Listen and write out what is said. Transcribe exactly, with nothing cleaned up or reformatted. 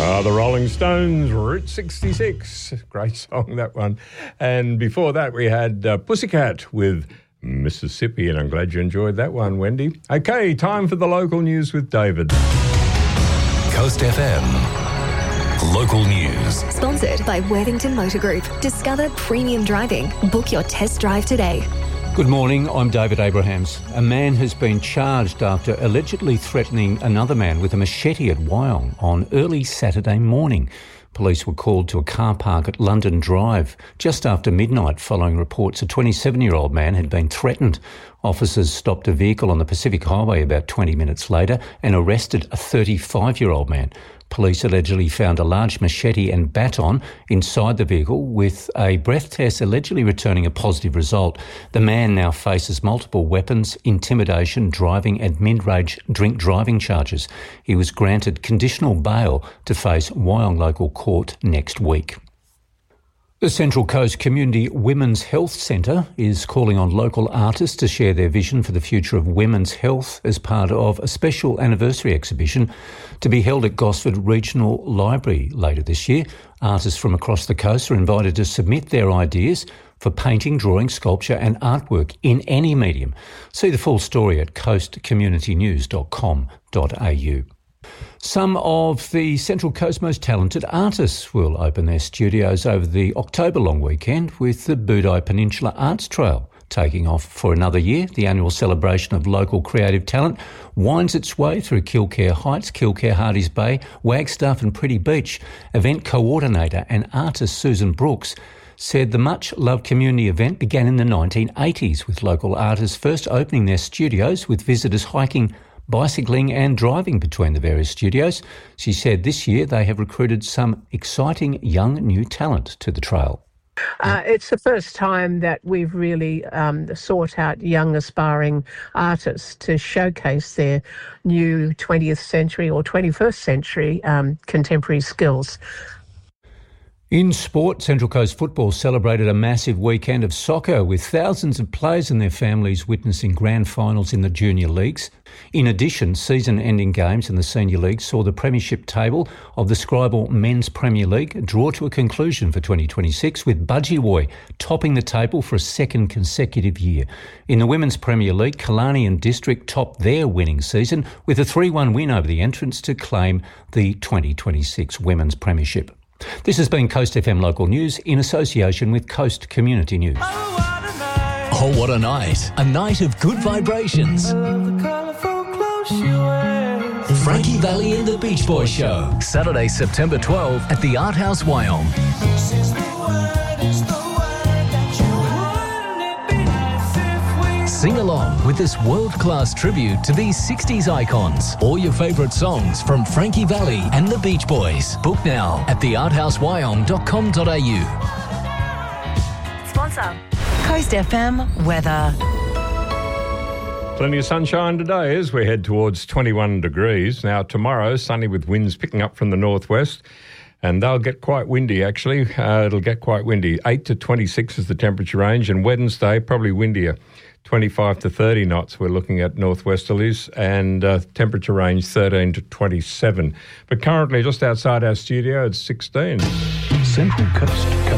Ah, the Rolling Stones, Route sixty-six. Great song, that one. And before that, we had uh, Pussycat with Mississippi, and I'm glad you enjoyed that one, Wendy. Okay, time for the local news with David. Coast F M. Local news. Sponsored by Worthington Motor Group. Discover premium driving. Book your test drive today. Good morning, I'm David Abrahams. A man has been charged after allegedly threatening another man with a machete at Wyong on early Saturday morning. Police were called to a car park at London Drive just after midnight following reports a twenty-seven-year-old man had been threatened. Officers stopped a vehicle on the Pacific Highway about twenty minutes later and arrested a thirty-five-year-old man. Police allegedly found a large machete and baton inside the vehicle, with a breath test allegedly returning a positive result. The man now faces multiple weapons, intimidation, driving and mid-range drink driving charges. He was granted conditional bail to face Wyong Local Court next week. The Central Coast Community Women's Health Centre is calling on local artists to share their vision for the future of women's health as part of a special anniversary exhibition to be held at Gosford Regional Library later this year. Artists from across the coast are invited to submit their ideas for painting, drawing, sculpture and artwork in any medium. See the full story at coast community news dot com dot a u. Some of the Central Coast's most talented artists will open their studios over the October long weekend, with the Budai Peninsula Arts Trail taking off for another year. The annual celebration of local creative talent winds its way through Kilcare Heights, Kilcare Hardies Bay, Wagstaff and Pretty Beach. Event coordinator and artist Susan Brooks said the much-loved community event began in the nineteen eighties, with local artists first opening their studios with visitors hiking, bicycling and driving between the various studios. She said this year they have recruited some exciting young new talent to the trail. Uh, it's the first time that we've really um, sought out young aspiring artists to showcase their new twentieth century or twenty-first century um, contemporary skills. In sport, Central Coast Football celebrated a massive weekend of soccer, with thousands of players and their families witnessing grand finals in the junior leagues. In addition, season-ending games in the senior league saw the premiership table of the Scribal Men's Premier League draw to a conclusion for twenty twenty-six, with Budgewoi topping the table for a second consecutive year. In the Women's Premier League, Killarney and District topped their winning season with a three one win over the entrants to claim the twenty twenty-six Women's Premiership. This has been Coast F M Local News in association with Coast Community News. Oh, what a night. A night of good vibrations. Frankie Valli and the Beach Boys Show. Saturday, September twelfth at the Art House, Wyong. Sing along with this world-class tribute to these sixties icons. All your favourite songs from Frankie Valli and the Beach Boys. Book now at the art house wyong dot com dot a u. Sponsor. Coast F M weather. Plenty of sunshine today as we head towards twenty-one degrees. Now, tomorrow, sunny with winds picking up from the northwest, and they'll get quite windy, actually. Uh, it'll get quite windy. eight to twenty-six is the temperature range, and Wednesday, probably windier. twenty-five to thirty knots we're looking at northwesterlies, and uh, temperature range thirteen to twenty-seven. But currently, just outside our studio, it's sixteen. Central Coast.